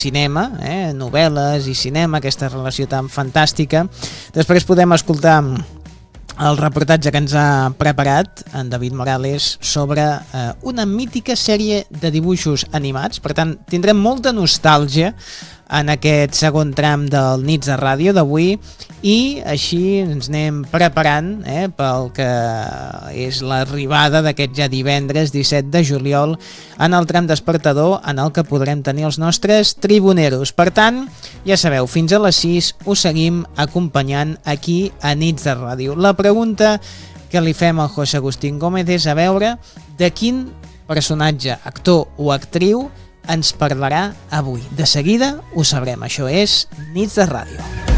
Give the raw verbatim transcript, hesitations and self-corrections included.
cinema, eh? novel·les i cinema, aquesta relació tan fantàstica. Després podem escoltar el reportatge que ens ha preparat en David Morales sobre eh, una mítica sèrie de dibuixos animats. Per tant, tindrem molta nostàlgia en aquest segon tram del Nits de Ràdio d'avui i així ens anem preparant eh, pel que és l'arribada d'aquest ja divendres disset de juliol en el tram despertador en el que podrem tenir els nostres tribuneros. Per tant, ja sabeu, fins a les sis us seguim acompanyant aquí a Nits de Ràdio. La pregunta que li fem al José Agustín Gómez és a veure de quin personatge, actor o actriu ens parlarà avui. De seguida ho sabrem. Això és Nits de Ràdio.